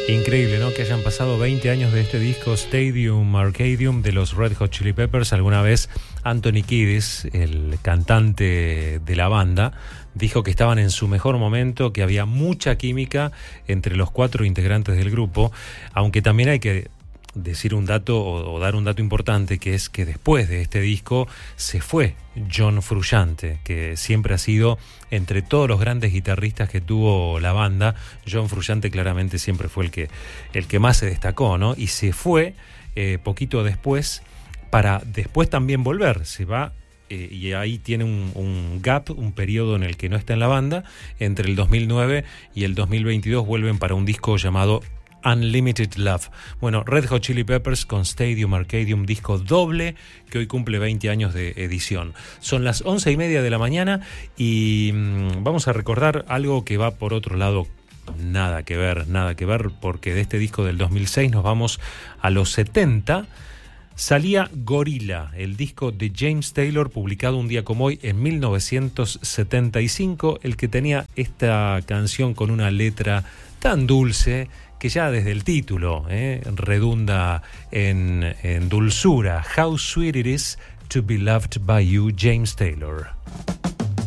Increíble, ¿no? Que hayan pasado 20 años de este disco Stadium Arcadium de los Red Hot Chili Peppers. Alguna vez Anthony Kiedis, el cantante de la banda, dijo que estaban en su mejor momento, que había mucha química entre los 4 integrantes del grupo, aunque también hay que decir un dato o dar un dato importante, que es que después de este disco se fue John Frusciante, que siempre ha sido, entre todos los grandes guitarristas que tuvo la banda, John Frusciante claramente siempre fue el que más se destacó, ¿no? Y se fue poquito después, para después también volver. Se va y ahí tiene un gap, un periodo en el que no está en la banda. Entre el 2009 y el 2022 vuelven para un disco llamado Unlimited Love. Bueno, Red Hot Chili Peppers con Stadium Arcadium, disco doble que hoy cumple 20 años de edición. Son las 11:30 de la mañana y vamos a recordar algo que va por otro lado. Nada que ver, porque de este disco del 2006 nos vamos a los 70. Salía Gorilla, el disco de James Taylor, publicado un día como hoy en 1975, el que tenía esta canción con una letra tan dulce que ya desde el título redunda en dulzura. How Sweet It Is to Be Loved by You, James Taylor.